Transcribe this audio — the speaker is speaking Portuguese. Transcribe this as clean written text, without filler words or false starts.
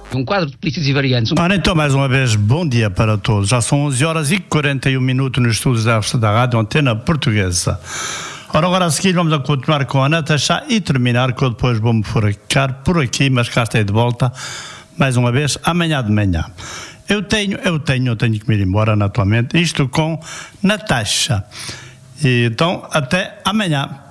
Um quadro de políticos e variantes. Ora, então, mais uma vez, bom dia para todos. Já são 11h41 nos estudos da Rádio Antena Portuguesa. Ora, agora a seguir vamos a continuar com a Natasha e terminar, que eu depois vou-me ficar por aqui, mas cá estou de volta, mais uma vez, amanhã de manhã. Eu tenho que me ir embora, naturalmente, isto com Natasha. E, então, até amanhã.